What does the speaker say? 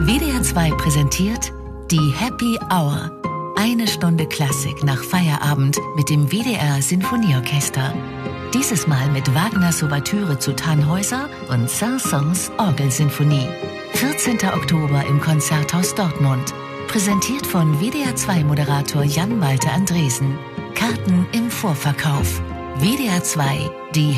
WDR 2 präsentiert die Happy Hour. Eine Stunde Klassik nach Feierabend mit dem WDR Sinfonieorchester. Dieses Mal mit Wagners Ouvertüre zu Tannhäuser und Saint-Saëns Orgelsinfonie. 14. Oktober im Konzerthaus Dortmund. Präsentiert von WDR 2 Moderator Jan Malte Andresen. Karten im Vorverkauf. WDR 2